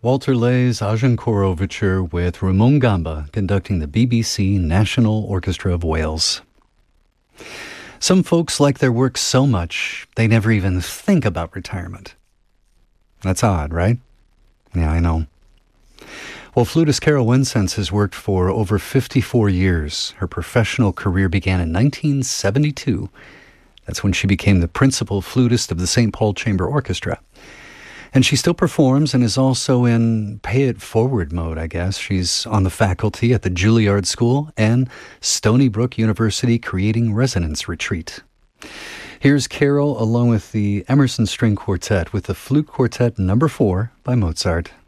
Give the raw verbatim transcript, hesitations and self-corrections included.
Walter Lay's Agincourt Overture with Ramon Gamba conducting the B B C National Orchestra of Wales. Some folks like their work so much, they never even think about retirement. That's odd, right? Yeah, I know. Well, flutist Carol Winsense has worked for over fifty-four years. Her professional career began in nineteen seventy-two. That's when she became the principal flutist of the Saint Paul Chamber Orchestra. And she still performs and is also in pay-it-forward mode, I guess. She's on the faculty at the Juilliard School and Stony Brook University Creating Resonance Retreat. Here's Carol along with the Emerson String Quartet with the Flute Quartet number four by Mozart.